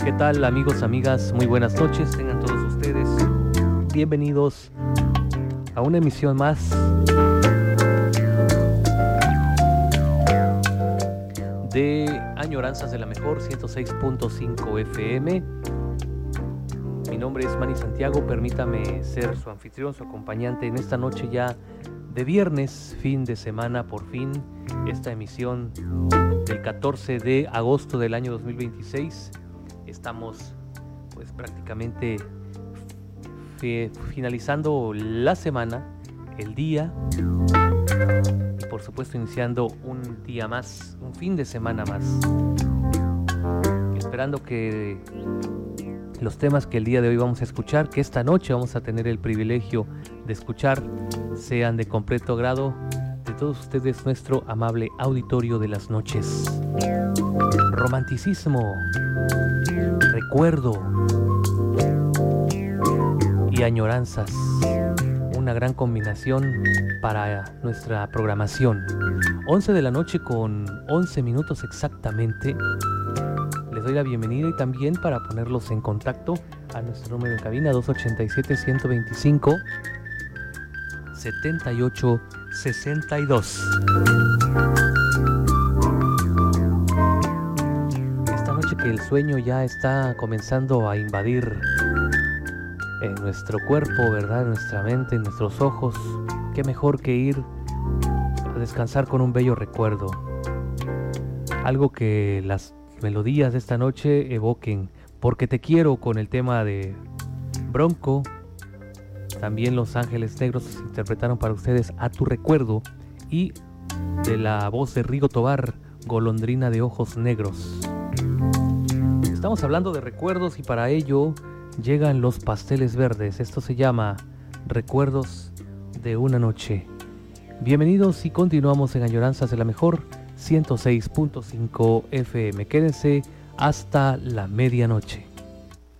¿Qué tal, amigos, amigas? Muy buenas noches, tengan todos ustedes bienvenidos a una emisión más de Añoranzas de la Mejor 106.5 FM. Mi nombre es Manny Santiago, permítame ser su anfitrión, su acompañante en esta noche ya de viernes, fin de semana, por fin, esta emisión del 14 de agosto del año 2026. Estamos pues prácticamente finalizando la semana, el día, y por supuesto iniciando un día más, un fin de semana más, esperando que los temas que el día de hoy vamos a escuchar, que esta noche vamos a tener el privilegio de escuchar, sean de completo agrado de todos ustedes, nuestro amable auditorio de las noches. Romanticismo, recuerdo y añoranzas, una gran combinación para nuestra programación. 11 de la noche con 11 minutos exactamente. Les doy la bienvenida y también para ponerlos en contacto a nuestro número de cabina 287-125 7862. Esta noche que el sueño ya está comenzando a invadir en nuestro cuerpo, ¿verdad? En nuestra mente, en nuestros ojos. Qué mejor que ir a descansar con un bello recuerdo. Algo que las melodías de esta noche evoquen. Porque te quiero, con el tema de Bronco. También Los Ángeles Negros interpretaron para ustedes A Tu Recuerdo. Y de la voz de Rigo Tobar, Golondrina de Ojos Negros. Estamos hablando de recuerdos y para ello llegan Los Pasteles Verdes. Esto se llama Recuerdos de una Noche. Bienvenidos y continuamos en Añoranzas de la Mejor 106.5 FM. Quédense hasta la medianoche.